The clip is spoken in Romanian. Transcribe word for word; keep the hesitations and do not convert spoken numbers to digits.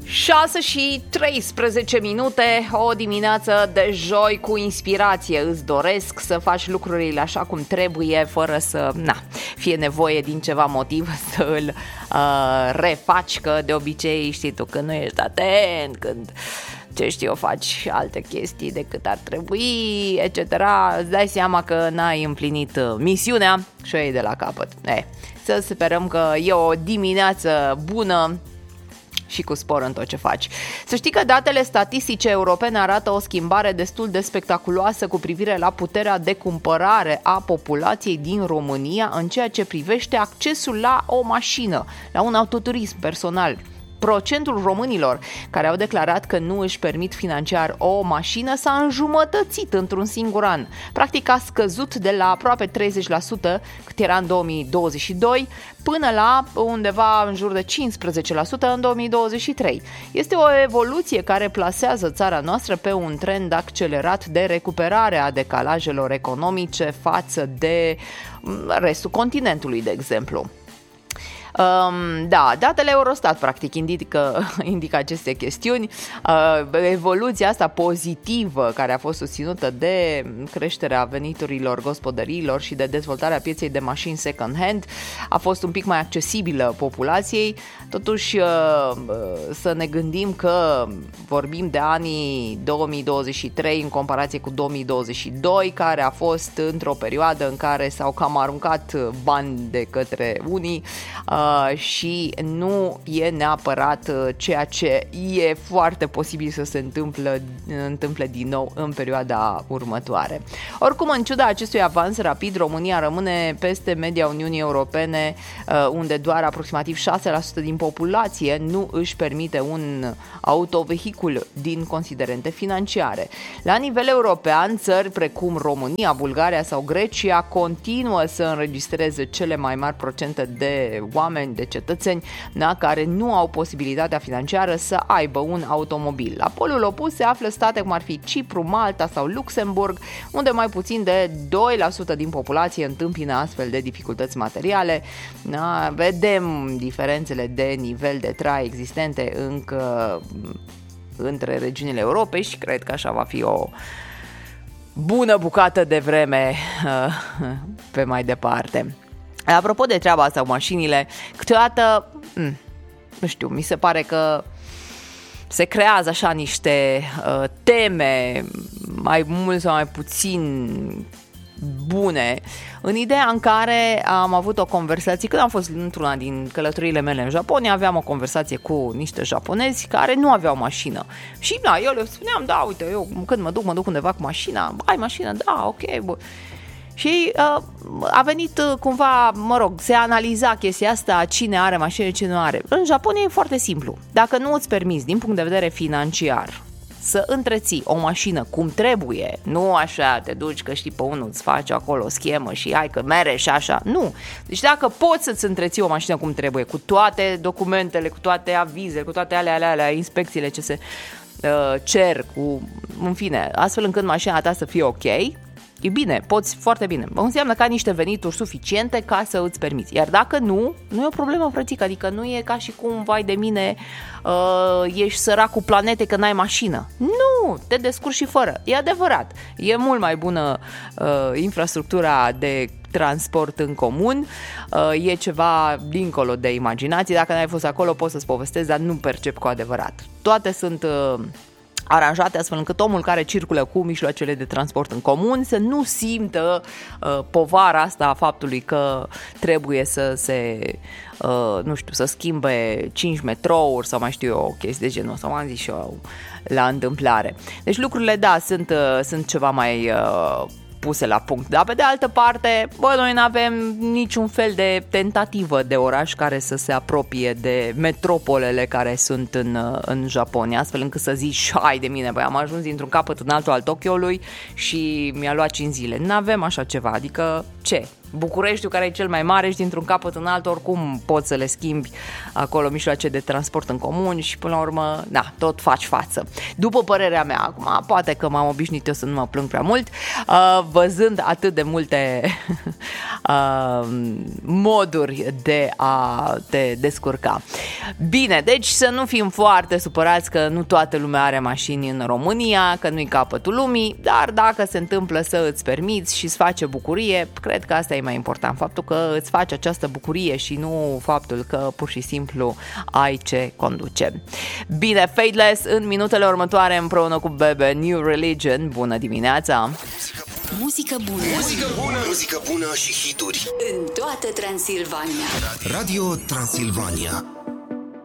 șase și treisprezece minute, o dimineață de joi cu inspirație. Îți doresc să faci lucrurile așa cum trebuie, fără să na, fie nevoie din ceva motiv să îl uh, refaci, că de obicei știi tu că nu ești atent, când ce știu, faci alte chestii decât ar trebui, et cetera. Îți dai seama că n-ai împlinit misiunea și o iei de la capăt. E, să sperăm că e o dimineață bună și cu spor în tot ce faci. Să știi că datele statistice europene arată o schimbare destul de spectaculoasă cu privire la puterea de cumpărare a populației din România în ceea ce privește accesul la o mașină, la un autoturism personal. Procentul românilor care au declarat că nu își permit financiar o mașină s-a înjumătățit într-un singur an. Practic a scăzut de la aproape treizeci la sută cât era în două mii douăzeci și doi până la undeva în jur de cincisprezece la sută în două mii douăzeci și trei. Este o evoluție care plasează țara noastră pe un trend accelerat de recuperare a decalajelor economice față de restul continentului, de exemplu. Um, da, datele Eurostat practic indică, indică aceste chestiuni. Uh, evoluția asta pozitivă care a fost susținută de creșterea veniturilor gospodăriilor și de dezvoltarea pieței de mașini second hand a fost un pic mai accesibilă populației. Totuși uh, să ne gândim că vorbim de anii două mii douăzeci și trei în comparație cu două mii douăzeci și doi, care a fost într-o perioadă în care s-au cam aruncat bani de către unii uh, și nu e neapărat ceea ce e foarte posibil să se întâmple, întâmple din nou în perioada următoare. Oricum, în ciuda acestui avans rapid, România rămâne peste media Uniunii Europene, unde doar aproximativ șase la sută din populație nu își permite un autovehicul din considerente financiare. La nivel european, țări precum România, Bulgaria sau Grecia continuă să înregistreze cele mai mari procente de oameni, de cetățeni, da, care nu au posibilitatea financiară să aibă un automobil. La polul opus se află state cum ar fi Cipru, Malta sau Luxemburg, unde mai puțin de doi la sută din populație întâmpină astfel de dificultăți materiale. Da, vedem diferențele de nivel de trai existente încă între regiunile Europei și cred că așa va fi o bună bucată de vreme pe mai departe. Apropo de treaba asta cu mașinile, câteodată, nu știu, mi se pare că se creează așa niște uh, teme mai mult sau mai puțin bune, în ideea în care am avut o conversație, când am fost într-una din călătoriile mele în Japonia, aveam o conversație cu niște japonezi care nu aveau mașină. Și da, eu le spuneam, da, uite, eu când mă duc, mă duc undeva cu mașina, ai mașină, da, ok, bă. Și uh, a venit uh, cumva, mă rog, se analiza chestia asta, cine are mașină, cine nu are. În Japonia e foarte simplu. Dacă nu îți permiți, din punct de vedere financiar, să întreții o mașină cum trebuie, nu așa te duci că știi pe unul îți face acolo o schemă și hai că mere și așa, nu. Deci dacă poți să-ți întreții o mașină cum trebuie, cu toate documentele, cu toate avizele, cu toate alea, alea, alea inspecțiile ce se uh, cer, cu, în fine, astfel încât mașina ta să fie ok, e bine, poți foarte bine. Înseamnă că ai niște venituri suficiente ca să îți permiți. Iar dacă nu, nu e o problemă, frățică. Adică nu e ca și cum, vai de mine, uh, ești sărac cu planete că n-ai mașină. Nu, te descurci și fără. E adevărat. E mult mai bună uh, infrastructura de transport în comun. Uh, e ceva dincolo de imaginație. Dacă n-ai fost acolo, poți să-ți povestesc, dar nu percep cu adevărat. Toate sunt Uh, aranjate astfel încât omul care circulă cu mijloacele de transport în comun să nu simtă uh, povara asta a faptului că trebuie să se, uh, nu știu, să schimbe cinci metrouri sau mai știu eu, o chestie de genul ăsta, m-am zis și eu la întâmplare. Deci lucrurile, da, sunt, uh, sunt ceva mai Uh, puse la punct. Dar pe de altă parte, bă, noi nu avem niciun fel de tentativă de oraș care să se apropie de metropolele care sunt în, în Japonia, astfel încât să zici, hai de mine, băi, am ajuns dintr-un capăt în altul al Tokyoului și mi-a luat cinci zile. Nu avem așa ceva, adică ce? Bucureștiul, care e cel mai mare și dintr-un capăt în altul, oricum poți să le schimbi acolo mijloace de transport în comun și până la urmă, da, tot faci față. După părerea mea, acum poate că m-am obișnuit eu să nu mă plâng prea mult, uh, văzând atât de multe uh, moduri de a te descurca. Bine, deci să nu fim foarte supărați că nu toată lumea are mașini în România, că nu-i capătul lumii, dar dacă se întâmplă să îți permiți și îți face bucurie, cred că asta e mai important, faptul că îți faci această bucurie și nu faptul că pur și simplu ai ce conduce. Bine, Fadeless în minutele următoare împreună cu Bebe, New Religion. Bună dimineața! Muzică bună, muzică bună, muzică bună și hituri în toată Transilvania. Radio Transilvania.